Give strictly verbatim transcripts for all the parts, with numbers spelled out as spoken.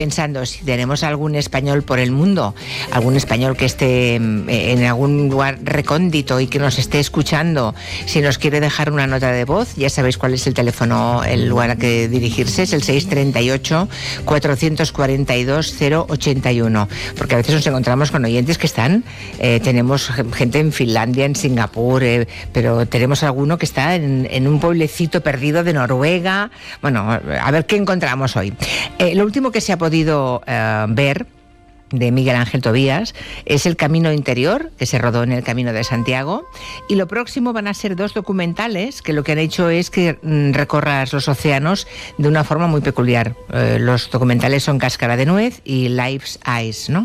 Pensando si tenemos algún español por el mundo, algún español que esté en algún lugar recóndito y que nos esté escuchando, si nos quiere dejar una nota de voz, ya sabéis cuál es el teléfono, el lugar a que dirigirse, es el seis treinta y ocho, cuatrocientos cuarenta y dos, cero ochenta y uno, porque a veces nos encontramos con oyentes que están, eh, tenemos gente en Finlandia, en Singapur, eh, pero tenemos alguno que está en, en un pueblecito perdido de Noruega. Bueno, a ver qué encontramos hoy. Eh, lo último que se ha podido podido uh, ver de Miguel Ángel Tobías es El Camino Interior, que se rodó en el Camino de Santiago, y lo próximo van a ser dos documentales que lo que han hecho es que mm, recorras los océanos de una forma muy peculiar. Eh, los documentales son Cáscara de Nuez y Life's Eyes, ¿no?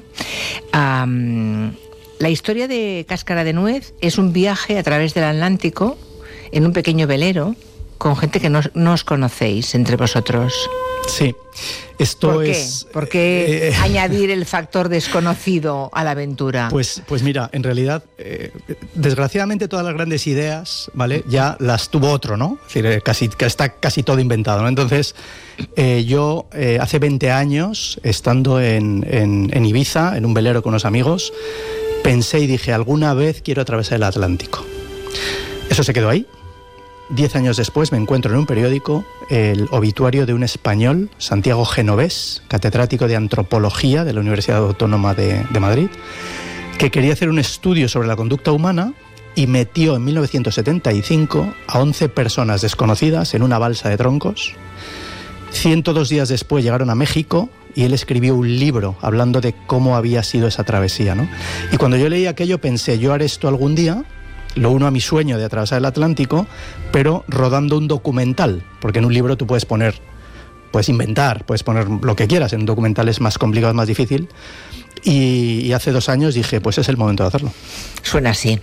Um, la historia de Cáscara de Nuez es un viaje a través del Atlántico en un pequeño velero con gente que no, no os conocéis entre vosotros. Sí, esto ¿Por qué? es... ¿Por qué eh, añadir el factor desconocido a la aventura? Pues, pues mira, en realidad, eh, desgraciadamente todas las grandes ideas, ¿vale? Ya las tuvo otro, ¿no? Es decir, casi, está casi todo inventado, ¿no? Entonces, eh, yo eh, hace veinte años, estando en, en, en Ibiza, en un velero con unos amigos, pensé y dije, alguna vez quiero atravesar el Atlántico. Eso se quedó ahí. Diez años después me encuentro en un periódico el obituario de un español, Santiago Genovés, catedrático de Antropología de la Universidad Autónoma de, de Madrid, que quería hacer un estudio sobre la conducta humana y metió en mil novecientos setenta y cinco a once personas desconocidas en una balsa de troncos. ciento dos días después llegaron a México y él escribió un libro hablando de cómo había sido esa travesía, ¿no? Y cuando yo leí aquello pensé, yo haré esto algún día. Lo uno a mi sueño de atravesar el Atlántico, pero rodando un documental, porque en un libro tú puedes poner, puedes inventar, puedes poner lo que quieras, en un documental es más complicado, es más difícil, y, y hace dos años dije, pues es el momento de hacerlo. Suena así.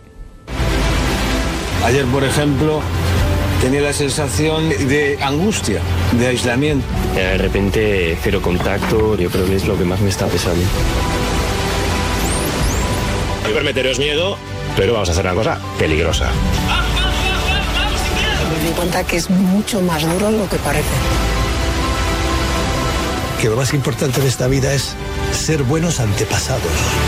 Ayer, por ejemplo, tenía la sensación de angustia, de aislamiento. De repente, cero contacto, yo creo que es lo que más me está pesando. No hay meteros miedo, pero vamos a hacer una cosa peligrosa. Me di cuenta que es mucho más duro de lo que parece. Que lo más importante de esta vida es ser buenos antepasados.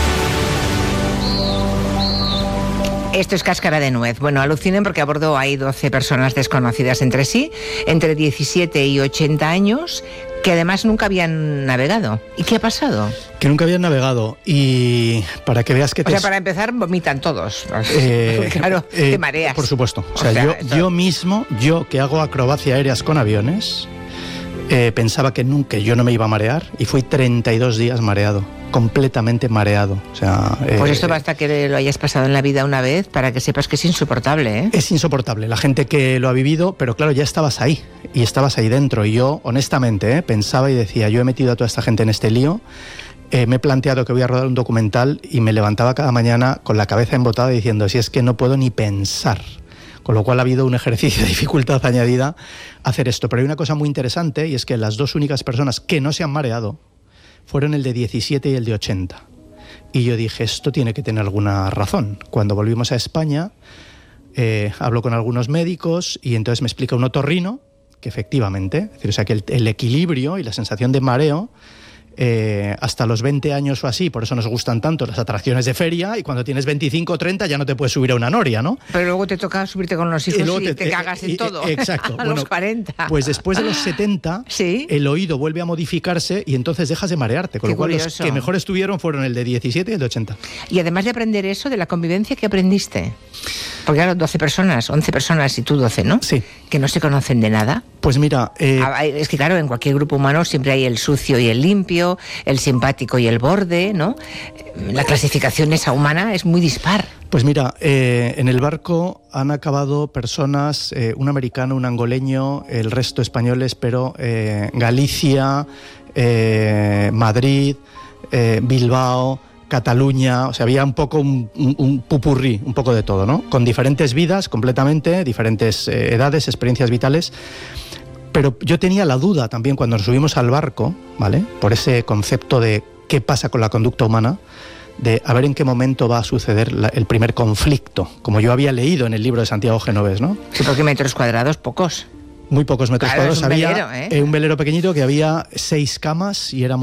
Esto es Cáscara de Nuez. Bueno, alucinen porque a bordo hay doce personas desconocidas entre sí, entre diecisiete y ochenta años, que además nunca habían navegado. ¿Y qué ha pasado? Que nunca habían navegado y para que veas que... O te... sea, para empezar, vomitan todos. Eh, claro, eh, te mareas. Por supuesto. O sea, o sea yo, esto... yo mismo, yo que hago acrobacia aéreas con aviones, eh, pensaba que nunca yo no me iba a marear y fui treinta y dos días mareado. Completamente mareado. O sea, pues eh, esto basta que lo hayas pasado en la vida una vez para que sepas que es insoportable, ¿eh? Es insoportable. La gente que lo ha vivido, pero claro, ya estabas ahí y estabas ahí dentro. Y yo, honestamente, ¿eh? pensaba y decía, yo he metido a toda esta gente en este lío, eh, me he planteado que voy a rodar un documental y me levantaba cada mañana con la cabeza embotada diciendo, si es que no puedo ni pensar. Con lo cual ha habido un ejercicio de dificultad añadida hacer esto. Pero hay una cosa muy interesante y es que las dos únicas personas que no se han mareado fueron el de diecisiete y el de ochenta. Y yo dije, esto tiene que tener alguna razón. Cuando volvimos a España, eh, hablo con algunos médicos y entonces me explica un otorrino que efectivamente, es decir, o sea, que el, el equilibrio y la sensación de mareo, eh, hasta los veinte años o así, por eso nos gustan tanto las atracciones de feria, y cuando tienes veinticinco o treinta ya no te puedes subir a una noria, ¿no? Pero luego te toca subirte con los hijos y, y te, te cagas en eh, todo. Exacto. A bueno, los cuarenta. Pues después de los setenta, ¿sí? El oído vuelve a modificarse y entonces dejas de marearte. Con Qué lo cual curioso. Los que mejor estuvieron fueron el de diecisiete y el de ochenta. Y además de aprender eso, de la convivencia, ¿qué aprendiste? Porque claro, doce personas, once personas y tú doce, ¿no? Sí. Que no se conocen de nada. Pues mira... Eh... Es que claro, en cualquier grupo humano siempre hay el sucio y el limpio, el simpático y el borde, ¿no? La clasificación esa humana es muy dispar. Pues mira, eh, en el barco han acabado personas, eh, un americano, un angoleño, el resto españoles, pero eh, Galicia, eh, Madrid, eh, Bilbao, Cataluña, o sea, había un poco un, un, un pupurrí, un poco de todo, ¿no? Con diferentes vidas completamente, diferentes eh, edades, experiencias vitales. Pero yo tenía la duda también cuando nos subimos al barco, ¿vale? Por ese concepto de qué pasa con la conducta humana, de a ver en qué momento va a suceder la, el primer conflicto, como yo había leído en el libro de Santiago Genovés, ¿no? Sí, porque metros cuadrados, pocos. muy pocos metros Claro, cuadrados. es un había velero, ¿eh? eh, un velero pequeñito que había seis camas y éramos